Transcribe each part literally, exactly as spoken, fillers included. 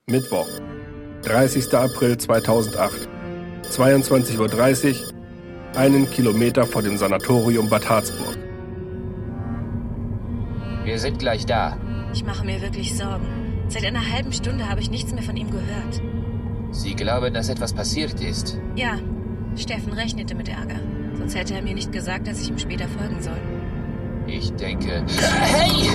Mittwoch, dreißigster April zweitausendacht, zweiundzwanzig Uhr dreißig, einen Kilometer vor dem Sanatorium Bad Harzburg. Wir sind gleich da. Ich mache mir wirklich Sorgen. Seit einer halben Stunde habe ich nichts mehr von ihm gehört. Sie glauben, dass etwas passiert ist? Ja, Steffen rechnete mit Ärger. Sonst hätte er mir nicht gesagt, dass ich ihm später folgen soll. Ich denke... Hey!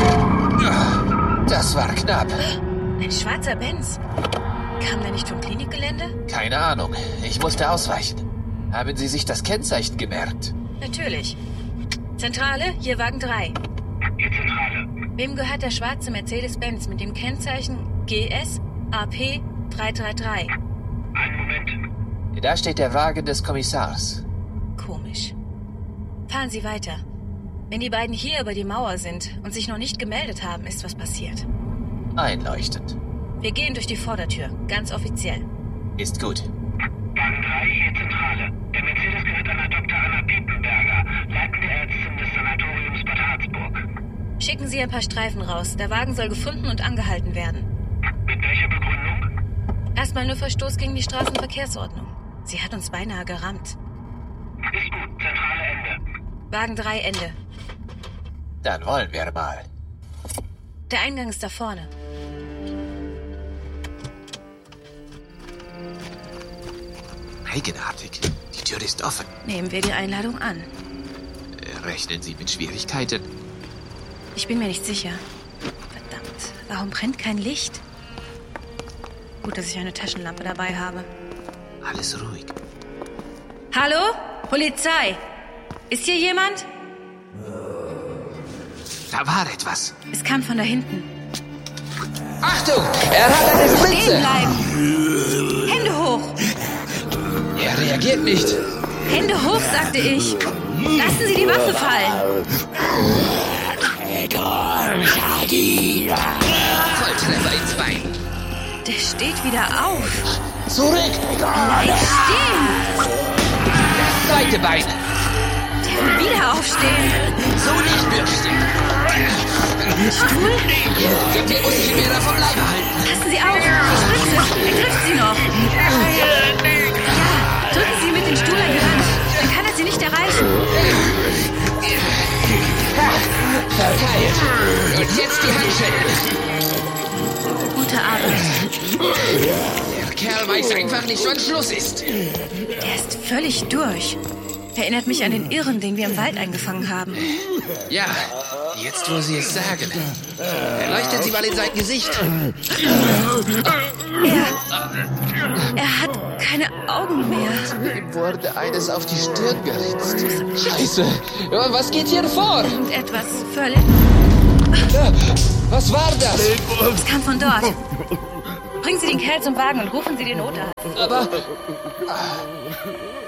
Das war knapp. Ein schwarzer Benz. Kam der nicht vom Klinikgelände? Keine Ahnung. Ich musste ausweichen. Haben Sie sich das Kennzeichen gemerkt? Natürlich. Zentrale, hier Wagen drei. Hier Zentrale. Wem gehört der schwarze Mercedes-Benz mit dem Kennzeichen G S A P drei drei drei? Einen Moment. Da steht der Wagen des Kommissars. Komisch. Fahren Sie weiter. Wenn die beiden hier über die Mauer sind und sich noch nicht gemeldet haben, ist was passiert. Einleuchtend. Wir gehen durch die Vordertür, ganz offiziell. Ist gut. Wagen drei, hier Zentrale. Der Mercedes gehört einer Doktor Anna Piepenberger, leitende Ärztin des Sanatoriums Bad Harzburg. Schicken Sie ein paar Streifen raus. Der Wagen soll gefunden und angehalten werden. Mit welcher Begründung? Erstmal nur Verstoß gegen die Straßenverkehrsordnung. Sie hat uns beinahe gerammt. Ist gut, Zentrale Ende. Wagen drei Ende. Dann wollen wir mal. Der Eingang ist da vorne. Eigenartig. Die Tür ist offen. Nehmen wir die Einladung an. Rechnen Sie mit Schwierigkeiten? Ich bin mir nicht sicher. Verdammt, warum brennt kein Licht? Gut, dass ich eine Taschenlampe dabei habe. Alles ruhig. Hallo? Polizei! Ist hier jemand? Da war etwas. Es kam von da hinten. Achtung! Er hat eine Stehen Spritze! bleiben! Hände hoch! Er reagiert nicht. Hände hoch, sagte ich! Lassen Sie die Waffe fallen! Volltreffer ins Bein. Der steht wieder auf! Zurück! Bleib stehen! Das zweite Bein. Der will wieder aufstehen! So nicht, Bürschchen. Stuhl? Könnt ihr uns nicht mehr davon Leibe halten? Passen Sie auf! Die Spritze! Er trifft Sie noch! Ja, drücken Sie mit dem Stuhl an die Wand! Dann kann er Sie nicht erreichen! Verteilt. Und jetzt die Handschellen. Gute Arbeit. Der Kerl weiß einfach nicht, wann Schluss ist. Er ist völlig durch. Erinnert mich an den Irren, den wir im Wald eingefangen haben. Ja, jetzt wo Sie es sagen. Leuchten Sie mal in sein Gesicht. Er... Er hat keine Augen mehr. Ihm wurde eines auf die Stirn geritzt. Scheiße, was geht hier vor? Und etwas völlig... Was war das? Es kam von dort. Bringen Sie den Kerl zum Wagen und rufen Sie den Notarzt. Aber...